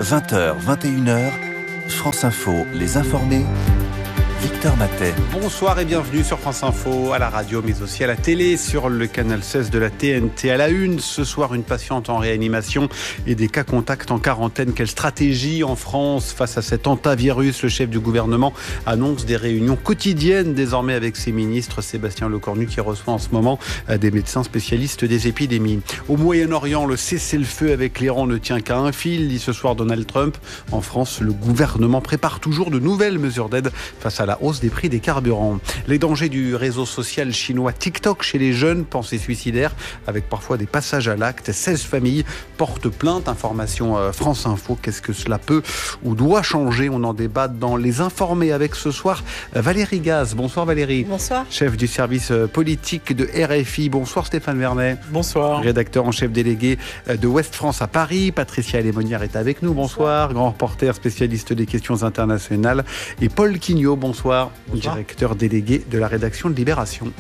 20h, 21h, France Info, les informés, Victor Matet. Bonsoir et bienvenue sur France Info, à la radio mais aussi à la télé, sur le canal 16 de la TNT. À la une, ce soir, une patiente en réanimation et des cas contacts en quarantaine. Quelle stratégie en France face à cet hantavirus? Le chef du gouvernement annonce des réunions quotidiennes désormais avec ses ministres. Sébastien Lecornu qui reçoit en ce moment des médecins spécialistes des épidémies. Au Moyen-Orient, le cessez-le-feu avec l'Iran ne tient qu'à un fil, dit ce soir Donald Trump. En France, le gouvernement prépare toujours de nouvelles mesures d'aide face à la hausse des prix des carburants. Les dangers du réseau social chinois TikTok chez les jeunes, pensée suicidaire, avec parfois des passages à l'acte. 16 familles portent plainte. Information France Info. Qu'est-ce que cela peut ou doit changer? On en débat dans Les Informés avec ce soir Valérie Gaz. Bonsoir Valérie. Bonsoir. Chef du service politique de RFI. Bonsoir Stéphane Vernet. Bonsoir. Rédacteur en chef délégué de Ouest France à Paris. Patricia Lémonière est avec nous. Bonsoir. Grand reporter spécialiste des questions internationales. Et Paul Quignot. Bonsoir. Directeur délégué de la rédaction de Libération.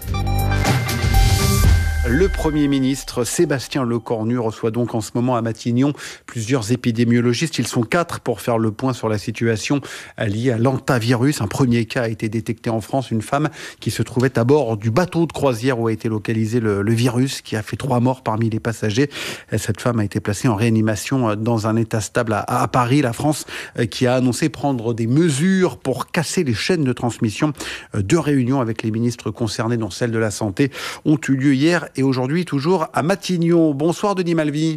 Le Premier ministre Sébastien Lecornu reçoit donc en ce moment à Matignon plusieurs épidémiologistes. Ils sont 4 pour faire le point sur la situation liée à l'hantavirus. Un premier cas a été détecté en France. Une femme qui se trouvait à bord du bateau de croisière où a été localisé le virus, qui a fait 3 morts parmi les passagers. Cette femme a été placée en réanimation dans un état stable à Paris. La France qui a annoncé prendre des mesures pour casser les chaînes de transmission. 2 réunions avec les ministres concernés, dont celle de la Santé, ont eu lieu hier et aujourd'hui toujours à Matignon. Bonsoir Denis Malvy.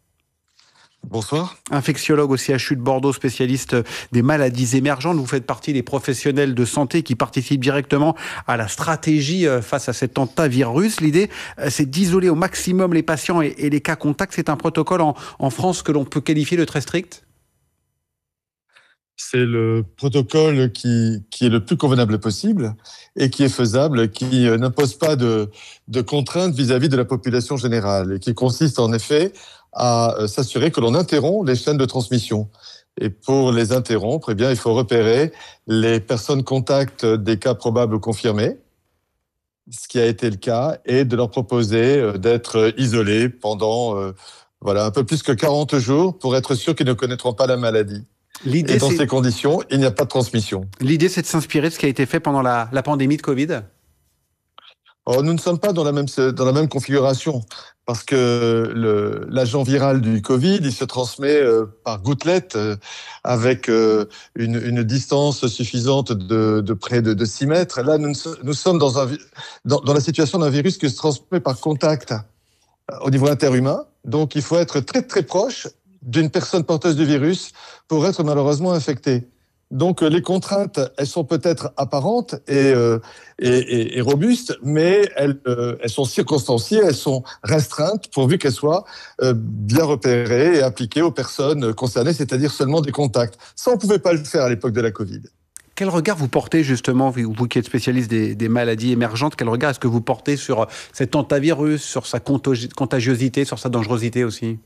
Bonsoir. Infectiologue au CHU de Bordeaux, spécialiste des maladies émergentes. Vous faites partie des professionnels de santé qui participent directement à la stratégie face à cet hantavirus. L'idée, c'est d'isoler au maximum les patients et les cas contacts. C'est un protocole en France que l'on peut qualifier de très strict? C'est le protocole qui est le plus convenable possible et qui est faisable, qui n'impose pas de contraintes vis-à-vis de la population générale et qui consiste en effet à s'assurer que l'on interrompt les chaînes de transmission. Et pour les interrompre, eh bien, il faut repérer les personnes contacts des cas probables confirmés, ce qui a été le cas, et de leur proposer d'être isolés pendant un peu plus que 40 jours pour être sûr qu'ils ne connaîtront pas la maladie. Et dans ces conditions, il n'y a pas de transmission. L'idée, c'est de s'inspirer de ce qui a été fait pendant la pandémie de Covid? Nous ne sommes pas dans la même configuration, parce que l'agent viral du Covid, il se transmet par gouttelettes avec une distance suffisante de près de 6 mètres. Là, nous sommes dans la situation d'un virus qui se transmet par contact au niveau interhumain. Donc, il faut être très, très proche d'une personne porteuse du virus pour être malheureusement infecté. Donc les contraintes, elles sont peut-être apparentes et robustes, mais elles sont circonstanciées, elles sont restreintes pourvu qu'elles soient bien repérées et appliquées aux personnes concernées, c'est-à-dire seulement des contacts. Ça, on ne pouvait pas le faire à l'époque de la Covid. Quel regard vous portez justement, vous qui êtes spécialiste des maladies émergentes, quel regard est-ce que vous portez sur cet hantavirus, sur sa contagiosité, sur sa dangerosité aussi?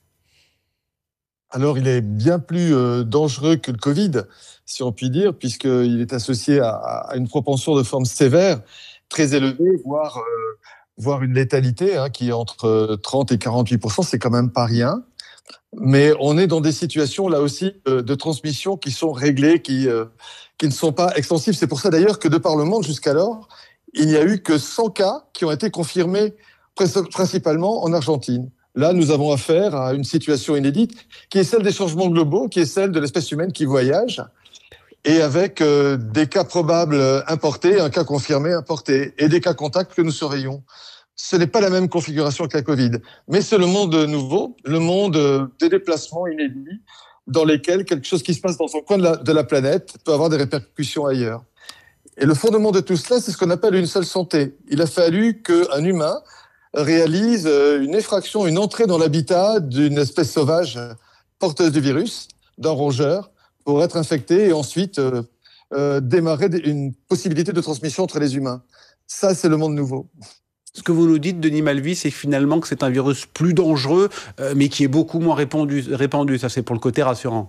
Alors, il est bien plus dangereux que le Covid, si on peut dire, puisqu'il est associé à une propension de forme sévère, très élevée, voire une létalité qui est entre 30 et 48%, c'est quand même pas rien. Mais on est dans des situations, là aussi, de transmission qui sont réglées, qui ne sont pas extensives. C'est pour ça, d'ailleurs, que de par le monde, jusqu'alors, il n'y a eu que 100 cas qui ont été confirmés, principalement en Argentine. Là, nous avons affaire à une situation inédite qui est celle des changements globaux, qui est celle de l'espèce humaine qui voyage, et avec des cas probables importés, un cas confirmé importé, et des cas contacts que nous surveillons. Ce n'est pas la même configuration que la Covid, mais c'est le monde nouveau, le monde des déplacements inédits, dans lesquels quelque chose qui se passe dans un coin de la planète peut avoir des répercussions ailleurs. Et le fondement de tout cela, c'est ce qu'on appelle une seule santé. Il a fallu qu'un humain réalise une effraction, une entrée dans l'habitat d'une espèce sauvage porteuse du virus, d'un rongeur, pour être infecté et ensuite démarrer une possibilité de transmission entre les humains. Ça, c'est le monde nouveau. Ce que vous nous dites, Denis Malvy, c'est finalement que c'est un virus plus dangereux, mais qui est beaucoup moins répandu. Ça, c'est pour le côté rassurant.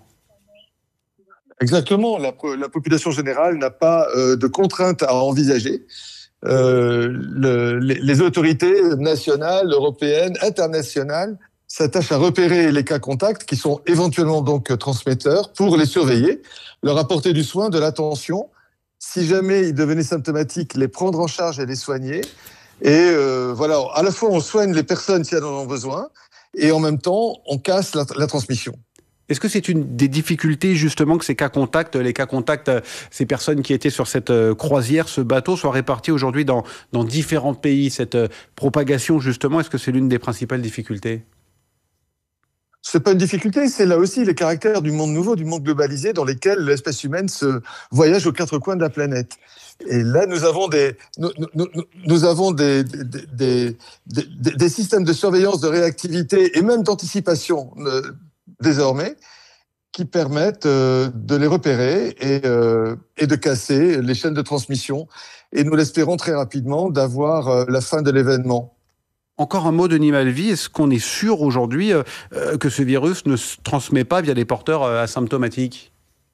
Exactement. La population générale n'a pas de contraintes à envisager. Les autorités nationales, européennes, internationales s'attache à repérer les cas contacts qui sont éventuellement donc transmetteurs pour les surveiller, leur apporter du soin, de l'attention. Si jamais ils devenaient symptomatiques, les prendre en charge et les soigner. Et voilà, à la fois on soigne les personnes si elles en ont besoin, et en même temps on casse la transmission. Est-ce que c'est une des difficultés justement que les cas contacts, ces personnes qui étaient sur cette croisière, ce bateau, soient répartis aujourd'hui dans différents pays, cette propagation justement, est-ce que c'est l'une des principales difficultés ? C'est pas une difficulté, c'est là aussi les caractères du monde nouveau, du monde globalisé dans lesquels l'espèce humaine se voyage aux quatre coins de la planète. Et là, nous avons des systèmes de surveillance, de réactivité et même d'anticipation désormais qui permettent de les repérer et de casser les chaînes de transmission. Et nous l'espérons très rapidement d'avoir la fin de l'événement. Encore un mot, Denis Malvy, est-ce qu'on est sûr aujourd'hui que ce virus ne se transmet pas via des porteurs asymptomatiques ?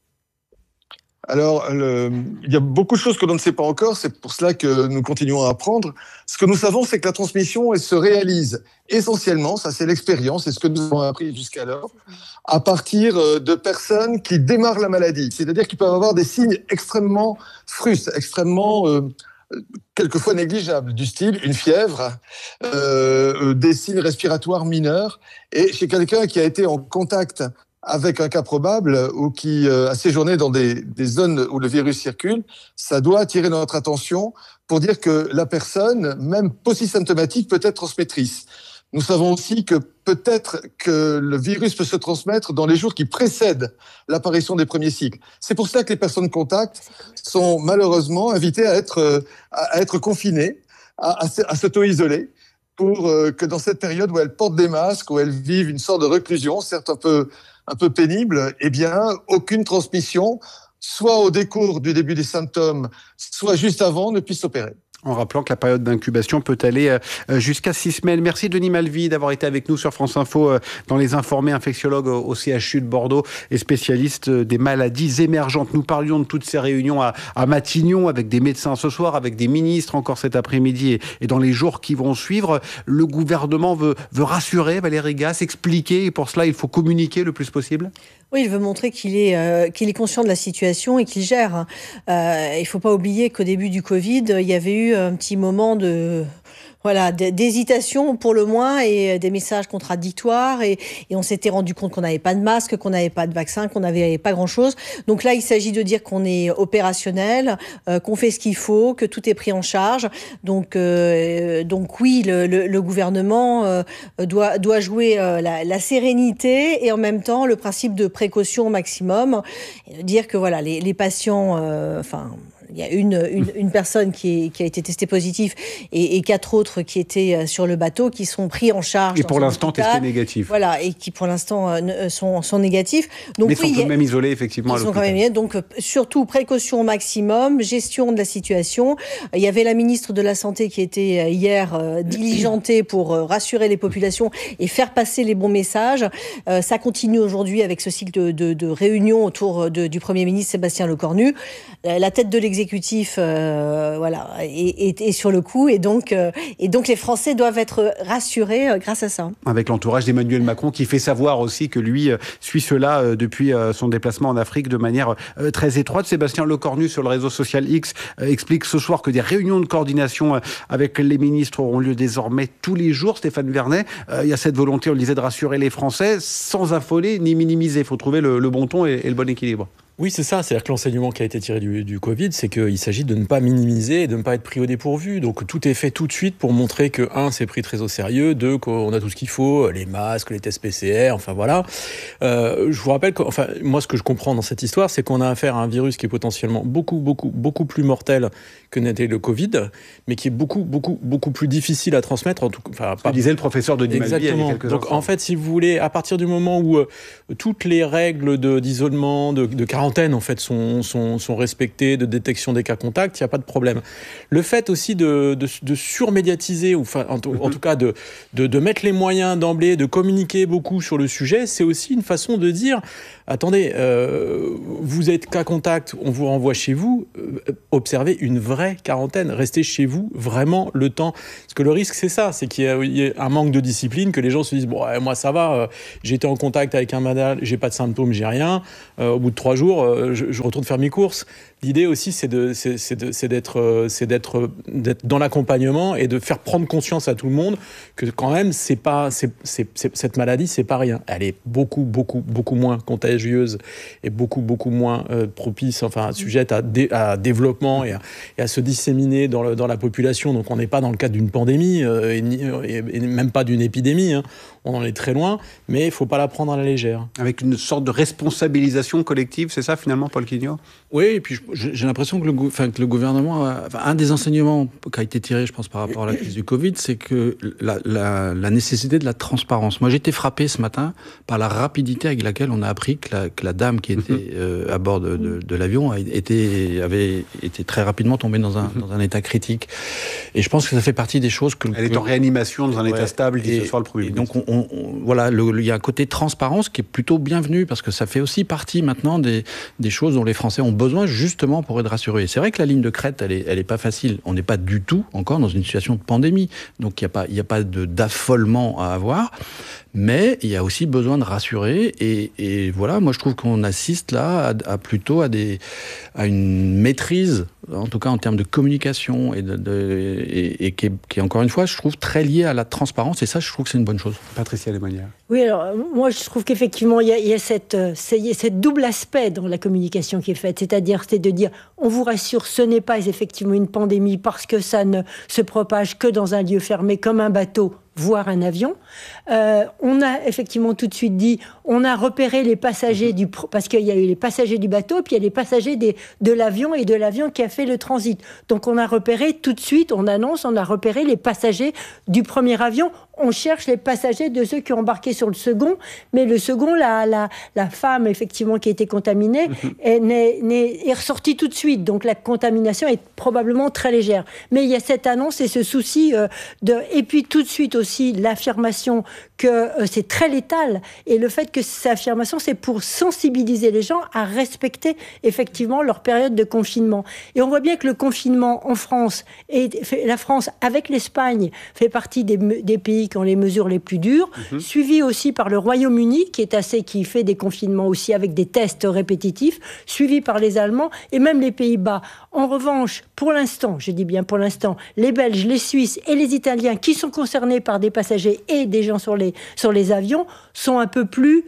Alors, il y a beaucoup de choses que l'on ne sait pas encore, c'est pour cela que nous continuons à apprendre. Ce que nous savons, c'est que la transmission, elle se réalise essentiellement, ça c'est l'expérience, c'est ce que nous avons appris jusqu'alors, à partir de personnes qui démarrent la maladie. C'est-à-dire qu'ils peuvent avoir des signes extrêmement frustes, extrêmement... quelquefois négligeables, du style une fièvre, des signes respiratoires mineurs. Et chez quelqu'un qui a été en contact avec un cas probable ou qui a séjourné dans des zones où le virus circule, ça doit attirer notre attention pour dire que la personne, même post-symptomatique, peut être transmettrice. Nous savons aussi que peut-être que le virus peut se transmettre dans les jours qui précèdent l'apparition des premiers cycles. C'est pour cela que les personnes contacts sont malheureusement invitées à être confinées, à s'auto-isoler, pour que dans cette période où elles portent des masques, où elles vivent une sorte de reclusion, certes un peu pénible, eh bien, aucune transmission, soit au décours du début des symptômes, soit juste avant, ne puisse s'opérer. En rappelant que la période d'incubation peut aller jusqu'à 6 semaines. Merci Denis Malvy d'avoir été avec nous sur France Info dans Les Informés, infectiologue au CHU de Bordeaux et spécialiste des maladies émergentes. Nous parlions de toutes ces réunions à Matignon avec des médecins ce soir, avec des ministres encore cet après-midi et dans les jours qui vont suivre. Le gouvernement veut rassurer Valérie Gasse, expliquer, et pour cela il faut communiquer le plus possible. Oui, il veut montrer qu'il est conscient de la situation et qu'il gère. Il ne faut pas oublier qu'au début du Covid, il y avait eu un petit moment d'hésitation pour le moins et des messages contradictoires et on s'était rendu compte qu'on n'avait pas de masque, qu'on n'avait pas de vaccin, qu'on n'avait pas grand-chose. Donc là, il s'agit de dire qu'on est opérationnel, qu'on fait ce qu'il faut, que tout est pris en charge. Donc oui, le gouvernement doit jouer la sérénité et en même temps le principe de précaution au maximum. Et de dire que voilà, les patients, il y a une personne qui a été testée positive et 4 autres qui étaient sur le bateau qui sont pris en charge. Et pour l'instant testés négatifs. Voilà, et qui pour l'instant sont négatifs. Donc, mais sont tout de même isolés effectivement à l'hôpital. Donc surtout précaution au maximum, gestion de la situation. Il y avait la ministre de la Santé qui était hier diligentée pour rassurer les populations et faire passer les bons messages. Ça continue aujourd'hui avec ce cycle de réunions autour du Premier ministre Sébastien Lecornu. La tête de l'exécutif est sur le coup et donc les Français doivent être rassurés grâce à ça. Avec l'entourage d'Emmanuel Macron qui fait savoir aussi que lui suit cela depuis son déplacement en Afrique de manière très étroite. Sébastien Lecornu sur le réseau social X explique ce soir que des réunions de coordination avec les ministres auront lieu désormais tous les jours. Stéphane Vernet, il y a cette volonté, on le disait, de rassurer les Français sans affoler ni minimiser. Il faut trouver le bon ton et le bon équilibre. Oui, c'est ça. C'est-à-dire que l'enseignement qui a été tiré du Covid, c'est qu'il s'agit de ne pas minimiser et de ne pas être pris au dépourvu. Donc tout est fait tout de suite pour montrer que, 1, c'est pris très au sérieux, 2, qu'on a tout ce qu'il faut, les masques, les tests PCR, enfin voilà. Je vous rappelle que, moi, ce que je comprends dans cette histoire, c'est qu'on a affaire à un virus qui est potentiellement beaucoup plus mortel que n'était le Covid, mais qui est beaucoup plus difficile à transmettre. Ce disait le professeur Denis Malvy il y a quelques instants. Donc en fait, si vous voulez, à partir du moment où toutes les règles d'isolement, de quarantaine quarantaines en fait sont respectées, de détection des cas contacts, il n'y a pas de problème. Le fait aussi de surmédiatiser, ou en tout cas de mettre les moyens d'emblée, de communiquer beaucoup sur le sujet, c'est aussi une façon de dire attendez, vous êtes cas contact, on vous renvoie chez vous, observez une vraie quarantaine, restez chez vous vraiment le temps. Parce que le risque, c'est ça, c'est qu'il y ait un manque de discipline, que les gens se disent bon, moi ça va, j'ai été en contact avec un malade, j'ai pas de symptômes, j'ai rien. Au bout de 3 jours, je retourne faire mes courses. L'idée aussi, c'est d'être dans l'accompagnement et de faire prendre conscience à tout le monde que quand même, cette maladie, c'est pas rien. Elle est beaucoup moins contagieuse et beaucoup moins propice, sujette à développement et à se disséminer dans la population. Donc on n'est pas dans le cadre d'une pandémie et même pas d'une épidémie. Hein. On en est très loin, mais il faut pas la prendre à la légère. Avec une sorte de responsabilisation collective, c'est ça finalement, Paul Quignot ? Oui, et puis j'ai l'impression que le gouvernement, un des enseignements qui a été tiré, je pense, par rapport à la crise du Covid, c'est que la nécessité de la transparence. Moi, j'ai été frappé ce matin par la rapidité avec laquelle on a appris que la dame qui était à bord de l'avion avait été très rapidement tombée dans un état critique. Et je pense que ça fait partie des choses que... Elle est en réanimation dans un état stable, dit ce soir le Premier ministre. Donc, voilà, il y a un côté transparence qui est plutôt bienvenu, parce que ça fait aussi partie maintenant des choses dont les Français ont besoin justement pour être rassurés. Et c'est vrai que la ligne de crête, elle est pas facile. On n'est pas du tout encore dans une situation de pandémie. Donc il n'y a pas d'affolement à avoir. Mais il y a aussi besoin de rassurer. Et voilà, moi je trouve qu'on assiste là plutôt à une maîtrise, en tout cas en termes de communication, et qui est encore une fois, je trouve, très liée à la transparence. Et ça, je trouve que c'est une bonne chose. Patricia Lemonnier. Oui, alors moi je trouve qu'effectivement il y a cette double aspect dans la communication qui est faite, c'est-à-dire c'est de dire on vous rassure, ce n'est pas effectivement une pandémie parce que ça ne se propage que dans un lieu fermé comme un bateau, voire un avion. On a effectivement tout de suite dit, on a repéré les passagers parce qu'il y a eu les passagers du bateau, puis il y a les passagers de l'avion et de l'avion qui a fait le transit. Donc on a repéré tout de suite, on a repéré les passagers du premier avion. On cherche les passagers de ceux qui ont embarqué sur le second, mais le second, la femme effectivement qui a été contaminée est ressortie tout de suite. Donc la contamination est probablement très légère. Mais il y a cette annonce et ce souci et puis tout de suite aussi l'affirmation que c'est très létal, et le fait que cette affirmation, c'est pour sensibiliser les gens à respecter effectivement leur période de confinement. Et on voit bien que le confinement en France, et la France avec l'Espagne fait partie des pays qui ont les mesures les plus dures, suivi aussi par le Royaume-Uni qui fait des confinements aussi avec des tests répétitifs, suivi par les Allemands et même les Pays-Bas. En revanche, pour l'instant, je dis bien pour l'instant, les Belges, les Suisses et les Italiens qui sont concernés par des passagers et des gens sur les avions sont un peu plus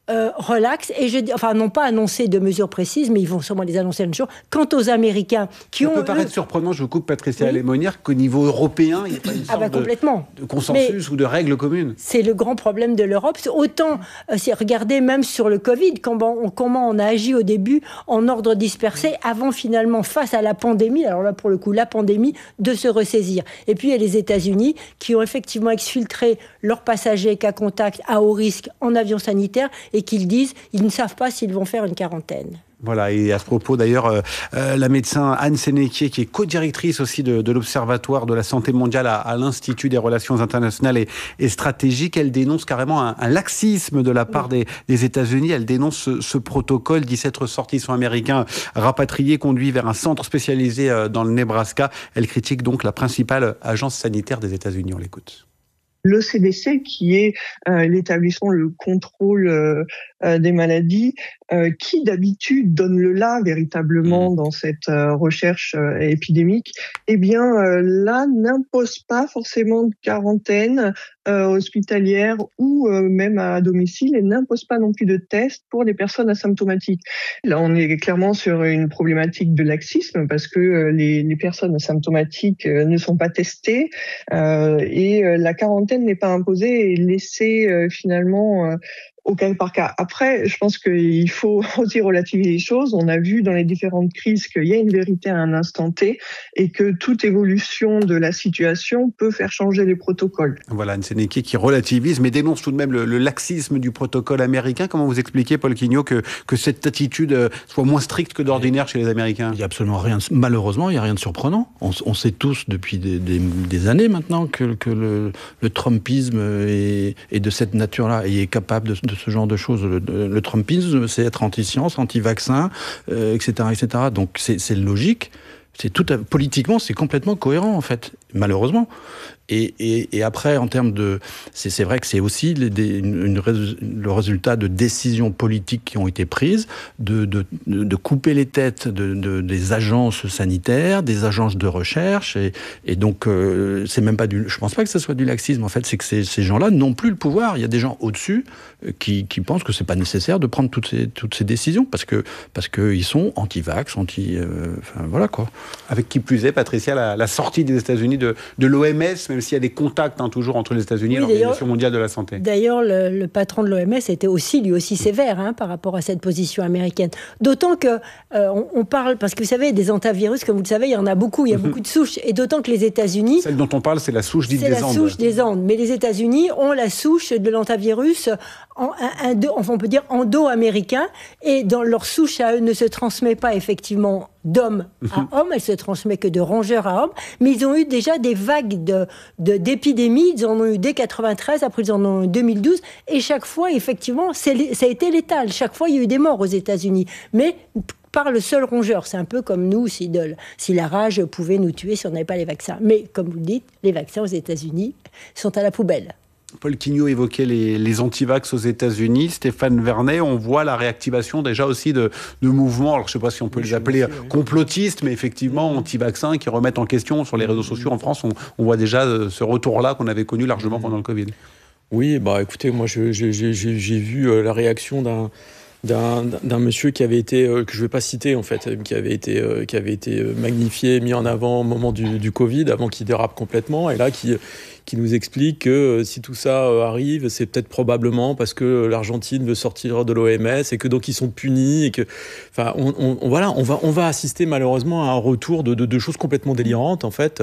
relax, et n'ont pas annoncé de mesures précises, mais ils vont sûrement les annoncer un jour. Quant aux Américains qui ont... Ça peut paraître surprenant, je vous coupe Patricia Lemonnier, qu'au niveau européen, il n'y ait pas une sorte de consensus ou de règles communes. C'est le grand problème de l'Europe. Autant, regardez même sur le Covid, comment on a agi au début en ordre dispersé, avant finalement, face à la pandémie, alors là pour le coup, la pandémie, de se ressaisir. Et puis il y a les États-Unis qui ont effectivement exfiltré leurs passagers cas contact à haut risque en avion sanitaire, et qu'ils disent, ils ne savent pas s'ils vont faire une quarantaine. Voilà, et à ce propos d'ailleurs, la médecin Anne Sénéquier, qui est co-directrice aussi de l'Observatoire de la santé mondiale à l'Institut des relations internationales et stratégiques, elle dénonce carrément un laxisme de la part des États-Unis. Elle dénonce ce protocole. 17 ressortissants américains rapatriés conduits vers un centre spécialisé dans le Nebraska. Elle critique donc la principale agence sanitaire des États-Unis. On l'écoute. Le CDC, qui est l'établissement, le contrôle des maladies, qui d'habitude donne le là véritablement dans cette recherche épidémique, eh bien là n'impose pas forcément de quarantaine hospitalière ou même à domicile, et n'impose pas non plus de tests pour les personnes asymptomatiques. Là, on est clairement sur une problématique de laxisme, parce que les personnes asymptomatiques ne sont pas testées, et la quarantaine n'est pas imposée et laissée finalement au cas par cas. Après, je pense qu'il faut aussi relativiser les choses. On a vu dans les différentes crises qu'il y a une vérité à un instant T et que toute évolution de la situation peut faire changer les protocoles. Voilà, Nseneke qui relativise, mais dénonce tout de même le laxisme du protocole américain. Comment vous expliquez, Paul Quignot, que cette attitude soit moins stricte que d'ordinaire chez les Américains ? Il n'y a absolument rien, malheureusement, il n'y a rien de surprenant. On sait tous depuis des années maintenant que le Trumpisme est de cette nature-là et est capable de ce genre de choses. Le Trumpisme, c'est être anti-science, anti-vaccin, etc., etc. Donc c'est logique. Politiquement, c'est complètement cohérent, en fait, malheureusement. Et après, en termes de... C'est vrai que c'est aussi le résultat de décisions politiques qui ont été prises, de couper les têtes des agences sanitaires, des agences de recherche, et donc c'est même pas je pense pas que ce soit du laxisme, en fait, c'est que ces gens-là n'ont plus le pouvoir. Il y a des gens au-dessus qui pensent que c'est pas nécessaire de prendre toutes ces décisions, parce que ils sont anti-vax, enfin voilà quoi. Avec qui plus est, Patricia, la sortie des États-Unis de l'OMS, même s'il y a des contacts toujours entre les États-Unis et l'Organisation mondiale de la santé. D'ailleurs, le patron de l'OMS était lui aussi sévère par rapport à cette position américaine. D'autant que on parle, parce que vous savez, des hantavirus, comme vous le savez, il y en a beaucoup, il y a beaucoup de souches, et d'autant que les États-Unis... Celle dont on parle, c'est la souche dite des Andes. C'est la souche des Andes, mais les États-Unis ont la souche de l'hantavirus on peut dire endo-américain, et dans leur souche à eux ne se transmet pas effectivement d'homme à homme, elle se transmet que de rongeur à homme, mais ils ont eu déjà des vagues d'épidémies, ils en ont eu dès 93, après ils en ont eu 2012, et chaque fois, effectivement, ça a été létal. Chaque fois, il y a eu des morts aux États-Unis, mais par le seul rongeur. C'est un peu comme nous, si la rage pouvait nous tuer si on n'avait pas les vaccins. Mais, comme vous le dites, les vaccins aux États-Unis sont à la poubelle. Paul Quignot évoquait les antivax aux États-Unis. Stéphane Vernet, on voit la réactivation déjà aussi de mouvements, alors je ne sais pas si on peut les appeler complotistes, mais effectivement anti-vaccins qui remettent en question sur les réseaux sociaux. En France, on voit déjà ce retour-là qu'on avait connu largement pendant le Covid. Oui, écoutez, moi j'ai vu la réaction d'un monsieur qui avait été, que je ne vais pas citer en fait, qui avait été magnifié, mis en avant au moment du Covid, avant qu'il dérape complètement, et là qui nous explique que si tout ça arrive, c'est peut-être probablement parce que l'Argentine veut sortir de l'OMS et que donc ils sont punis, et que, enfin, on va assister malheureusement à un retour de choses complètement délirantes en fait.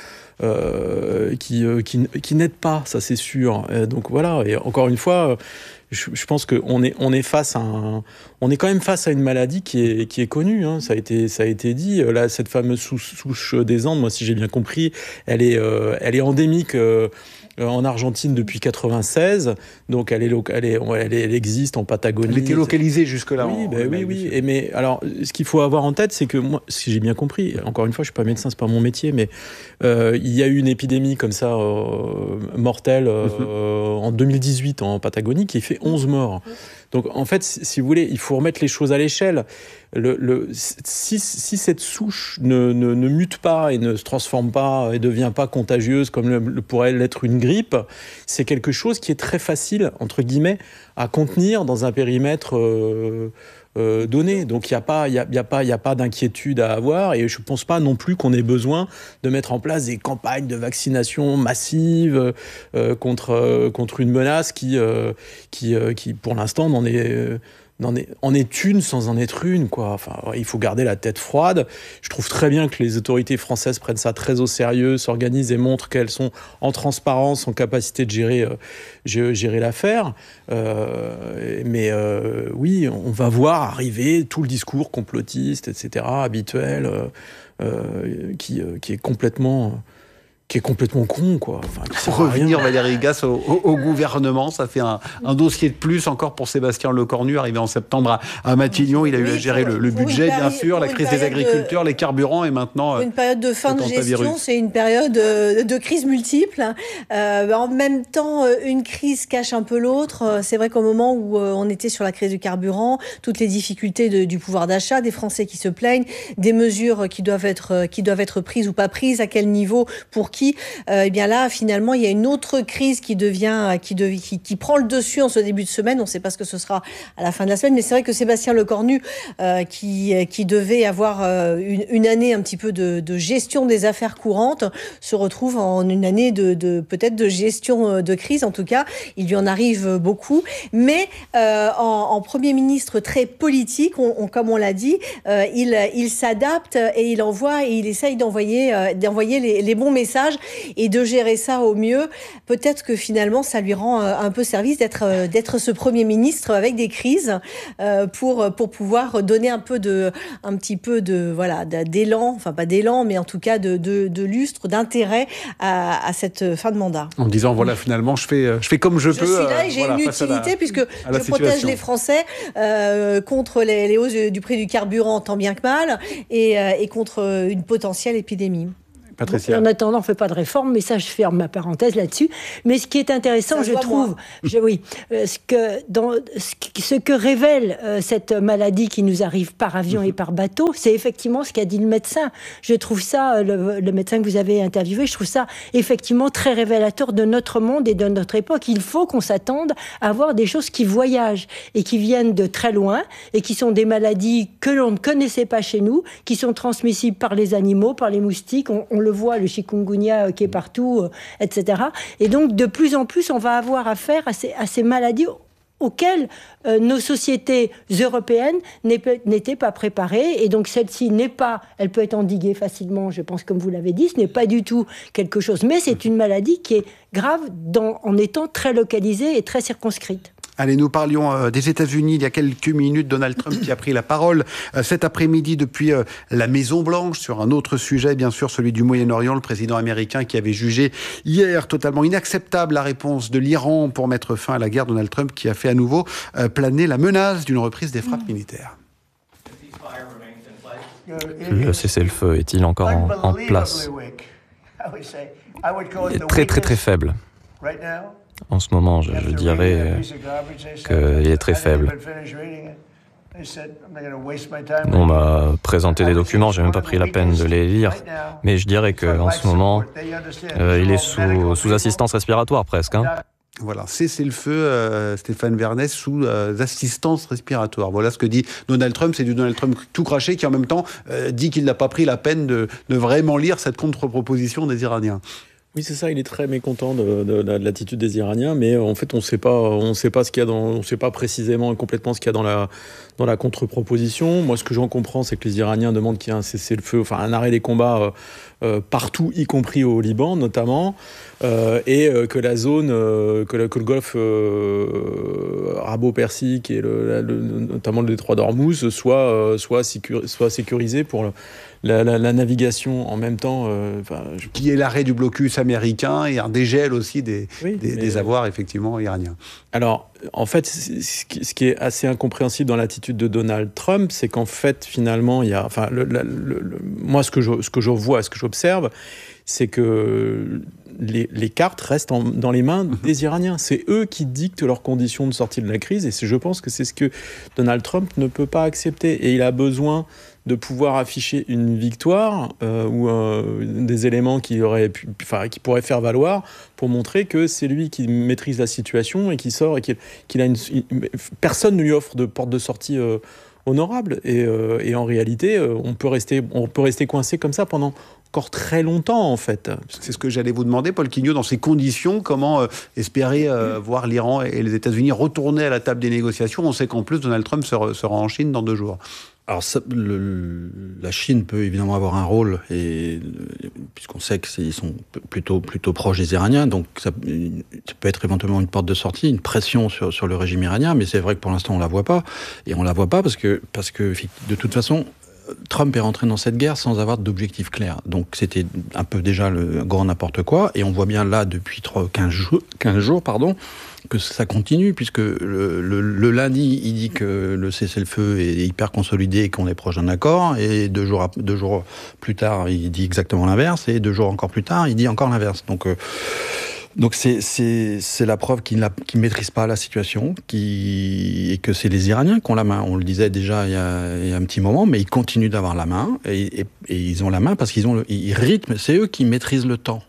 Qui n'aident pas, ça c'est sûr. Donc voilà, et encore une fois, je pense qu'on est on est quand même face à une maladie qui est connue. Ça a été dit. Là, cette fameuse souche des Andes, moi, si j'ai bien compris, elle est endémique. En Argentine depuis 96, donc elle existe en Patagonie. Elle était localisée jusque-là. Oui. Mais alors, ce qu'il faut avoir en tête, c'est que moi, si j'ai bien compris, encore une fois, je suis pas médecin, c'est pas mon métier, mais il y a eu une épidémie comme ça mortelle en 2018 en Patagonie qui fait 11 morts. Donc en fait, si vous voulez, il faut remettre les choses à l'échelle. Si cette souche ne mute pas et ne se transforme pas et ne devient pas contagieuse comme pourrait l'être une grippe, c'est quelque chose qui est très facile, entre guillemets, à contenir dans un périmètre donné. Donc il n'y a pas d'inquiétude à avoir, et je ne pense pas non plus qu'on ait besoin de mettre en place des campagnes de vaccination massives contre une menace qui pour l'instant en est une sans en être une, quoi. Enfin, il faut garder la tête froide. Je trouve très bien que les autorités françaises prennent ça très au sérieux, s'organisent et montrent qu'elles sont en transparence, en capacité de gérer l'affaire. Mais oui, on va voir arriver tout le discours complotiste, etc., habituel, qui est complètement con, quoi. Enfin, pour revenir, Valérie Gasse, au gouvernement, ça fait un dossier de plus encore pour Sébastien Lecornu, arrivé en septembre à Matignon. Il a eu à gérer le budget, bien sûr, la crise des agriculteurs, les carburants, et maintenant... Une période de fin de gestion, c'est une période de crise multiple. En même temps, une crise cache un peu l'autre. C'est vrai qu'au moment où on était sur la crise du carburant, toutes les difficultés du pouvoir d'achat, des Français qui se plaignent, des mesures qui doivent être prises ou pas prises, à quel niveau, pour Turquie, eh bien là, finalement, il y a une autre crise qui prend le dessus en ce début de semaine. On ne sait pas ce que ce sera à la fin de la semaine, mais c'est vrai que Sébastien Lecornu, qui devait avoir une année un petit peu de gestion des affaires courantes, se retrouve en une année peut-être de gestion de crise. En tout cas, il lui en arrive beaucoup. Mais en Premier ministre très politique, comme on l'a dit, il s'adapte et il essaye d'envoyer les bons messages et de gérer ça au mieux. Peut-être que finalement, ça lui rend un peu service d'être ce Premier ministre avec des crises pour pouvoir donner un petit peu d'élan, enfin pas d'élan, mais en tout cas de lustre, d'intérêt à cette fin de mandat. En disant, voilà, finalement, je fais comme je peux. Je suis là et j'ai une utilité puisque je protège les Français contre les hausses du prix du carburant tant bien que mal et contre une potentielle épidémie. Patricia. En attendant, on ne fait pas de réforme, mais ça, je ferme ma parenthèse là-dessus. Mais ce qui est intéressant, je trouve, ce que révèle cette maladie qui nous arrive par avion et par bateau, c'est effectivement ce qu'a dit le médecin. Je trouve ça, le médecin que vous avez interviewé, je trouve ça effectivement très révélateur de notre monde et de notre époque. Il faut qu'on s'attende à voir des choses qui voyagent et qui viennent de très loin et qui sont des maladies que l'on ne connaissait pas chez nous, qui sont transmissibles par les animaux, par les moustiques. On le voit, le chikungunya qui est partout, etc. Et donc, de plus en plus, on va avoir affaire à ces maladies auxquelles nos sociétés européennes n'étaient pas préparées. Et donc, celle-ci elle peut être endiguée facilement, je pense, comme vous l'avez dit, ce n'est pas du tout quelque chose. Mais c'est une maladie qui est grave en étant très localisée et très circonscrite. Allez, nous parlions des États-Unis il y a quelques minutes. Donald Trump qui a pris la parole cet après-midi depuis la Maison-Blanche sur un autre sujet, bien sûr, celui du Moyen-Orient. Le président américain qui avait jugé hier totalement inacceptable la réponse de l'Iran pour mettre fin à la guerre. Donald Trump qui a fait à nouveau planer la menace d'une reprise des frappes militaires. Le cessez-le-feu est-il encore en place ? Il est très très très faible. En ce moment, je dirais qu'il est très faible. On m'a présenté des documents, j'ai même pas pris la peine de les lire, mais je dirais qu'en ce moment, il est sous assistance respiratoire presque. Voilà, cessez-le-feu, Stéphane Vernès, sous assistance respiratoire. Voilà ce que dit Donald Trump. C'est du Donald Trump tout craché qui, en même temps, dit qu'il n'a pas pris la peine de vraiment lire cette contre-proposition des Iraniens. Oui, c'est ça, il est très mécontent de l'attitude des Iraniens, mais en fait, on sait pas ce qu'il y a on sait pas précisément et complètement ce qu'il y a dans la contre-proposition. Moi, ce que j'en comprends, c'est que les Iraniens demandent qu'il y ait un cessez-le-feu, enfin un arrêt des combats partout, y compris au Liban notamment, et que la zone, que le golfe arabo-persique et notamment le détroit d'Ormuz soit sécurisé pour la navigation en même temps. Qui est l'arrêt du blocus américain et un dégel aussi des avoirs effectivement iraniens. Alors, en fait, ce qui est assez incompréhensible dans l'attitude de Donald Trump, c'est qu'en fait, finalement, il y a, moi, ce que je vois, ce que j'observe, c'est que les cartes restent dans les mains des Iraniens. C'est eux qui dictent leurs conditions de sortie de la crise, et je pense que c'est ce que Donald Trump ne peut pas accepter. Et il a besoin de pouvoir afficher une victoire ou des éléments qui pourraient faire valoir pour montrer que c'est lui qui maîtrise la situation et qui sort et qu'il a personne ne lui offre de porte de sortie honorable. Et en réalité, on peut rester coincé comme ça pendant encore très longtemps, en fait. C'est ce que j'allais vous demander, Paul Quignot, dans ces conditions, comment espérer voir l'Iran et les États-Unis retourner à la table des négociations? On sait qu'en plus, Donald Trump sera en Chine dans 2 jours. Alors, la Chine peut évidemment avoir un rôle, puisqu'on sait qu'ils sont plutôt proches des Iraniens, donc ça peut être éventuellement une porte de sortie, une pression sur le régime iranien, mais c'est vrai que pour l'instant on la voit pas, et on la voit pas parce que de toute façon Trump est rentré dans cette guerre sans avoir d'objectif clair. Donc c'était un peu déjà le grand n'importe quoi, et on voit bien là depuis 15 jours, que ça continue, puisque le lundi, il dit que le cessez-le-feu est hyper consolidé et qu'on est proche d'un accord, et 2 jours plus tard, il dit exactement l'inverse, et 2 jours encore plus tard, il dit encore l'inverse. Donc c'est la preuve qu'il ne maîtrise pas la situation, et que c'est les Iraniens qui ont la main. On le disait déjà il y a un petit moment, mais ils continuent d'avoir la main, et ils ont la main parce qu'ils rythment, c'est eux qui maîtrisent le temps.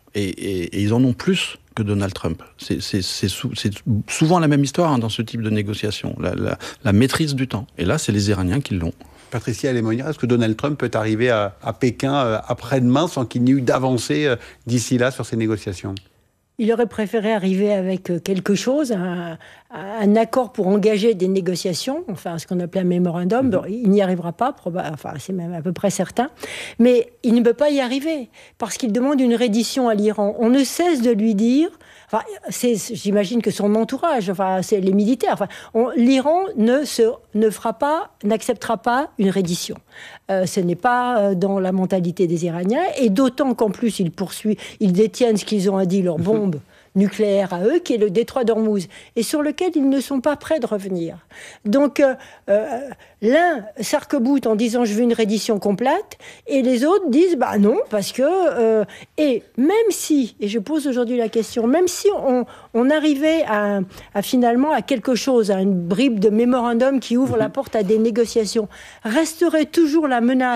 Et ils en ont plus que Donald Trump. C'est souvent la même histoire dans ce type de négociation, la maîtrise du temps. Et là, c'est les Iraniens qui l'ont. Patricia Lémonière, est-ce que Donald Trump peut arriver à Pékin après-demain sans qu'il n'y ait eu d'avancée d'ici là sur ces négociations ? Il aurait préféré arriver avec quelque chose, un accord pour engager des négociations, enfin ce qu'on appelait un mémorandum. Bon, il n'y arrivera pas, enfin c'est même à peu près certain. Mais il ne peut pas y arriver parce qu'il demande une reddition à l'Iran. On ne cesse de lui dire, enfin, j'imagine que son entourage, enfin c'est les militaires, enfin, l'Iran n'acceptera pas une reddition. Ce n'est pas dans la mentalité des Iraniens, et d'autant qu'en plus ils détiennent ce qu'ils ont dit, leur bombe nucléaire à eux, qui est le détroit d'Ormuz, et sur lequel ils ne sont pas prêts de revenir. Donc, l'un s'arc-boute en disant « je veux une reddition complète », et les autres disent « bah non, parce que… et même si, et je pose aujourd'hui la question, même si on arrivait à finalement à quelque chose, à une bribe de mémorandum qui ouvre la porte à des négociations, resterait toujours la menace